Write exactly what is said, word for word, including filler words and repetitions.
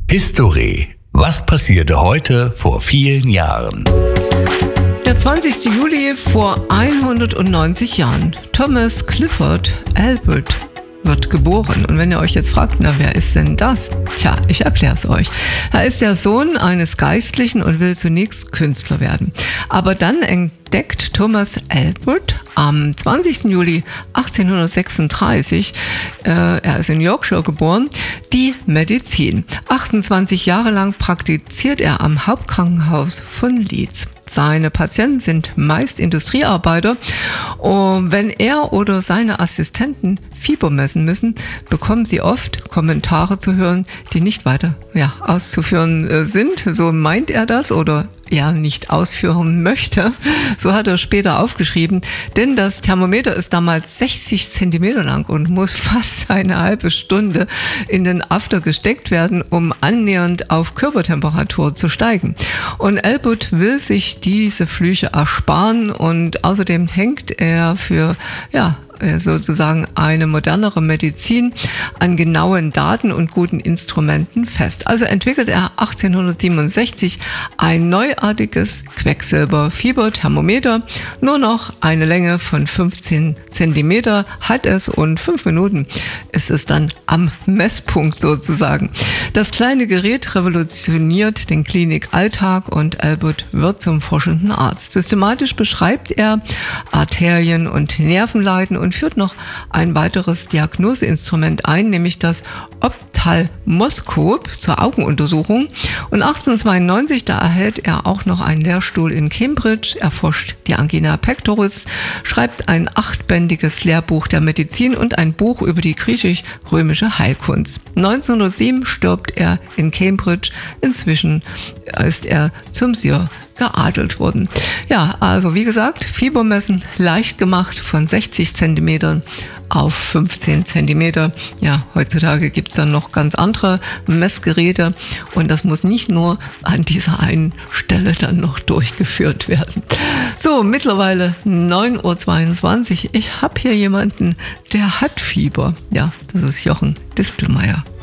History. Was passierte heute vor vielen Jahren? Der zwanzigste Juli vor hundertneunzig Jahren. Thomas Clifford Albert wird geboren. Und wenn ihr euch jetzt fragt, na, wer ist denn das? Tja, ich erkläre es euch. Er ist der Sohn eines Geistlichen und will zunächst Künstler werden. Aber dann entdeckt Thomas Albert am zwanzigsten Juli achtzehnhundertsechsunddreißig, äh, er ist in Yorkshire geboren, die Medizin. achtundzwanzig Jahre lang praktiziert er am Hauptkrankenhaus von Leeds. Seine Patienten sind meist Industriearbeiter. Und wenn er oder seine Assistenten Fieber messen müssen, bekommen sie oft Kommentare zu hören, die nicht weiter ja, auszuführen sind. So meint er das oder ja nicht ausführen möchte. So hat er später aufgeschrieben. Denn das Thermometer ist damals sechzig Zentimeter lang und muss fast eine halbe Stunde in den After gesteckt werden, um annähernd auf Körpertemperatur zu steigen. Und Albert will sich diese Flüche ersparen und außerdem hängt er für ja sozusagen eine modernere Medizin an genauen Daten und guten Instrumenten fest. Also entwickelt er achtzehnhundertsiebenundsechzig ein neuartiges Quecksilber-Fieberthermometer. Nur noch eine Länge von fünfzehn Zentimeter hat es und fünf Minuten ist es dann am Messpunkt sozusagen. Das kleine Gerät revolutioniert den Klinikalltag und Albert wird zum forschenden Arzt. Systematisch beschreibt er Arterien und Nervenleiden und führt noch ein weiteres Diagnoseinstrument ein, nämlich das Ophthalmoskop zur Augenuntersuchung. Und achtzehnhundertzweiundneunzig, da erhält er auch noch einen Lehrstuhl in Cambridge, erforscht die Angina pectoris, schreibt ein achtbändiges Lehrbuch der Medizin und ein Buch über die griechisch-römische Heilkunst. neunzehnhundertsieben stirbt er in Cambridge. Inzwischen ist er zum Sir geadelt worden. Ja, also wie gesagt, Fiebermessen leicht gemacht von sechzig Zentimetern auf fünfzehn Zentimeter. Ja, heutzutage gibt es dann noch ganz andere Messgeräte und das muss nicht nur an dieser einen Stelle dann noch durchgeführt werden. So, mittlerweile neun Uhr zweiundzwanzig. Ich habe hier jemanden, der hat Fieber. Ja, das ist Jochen Distelmeier.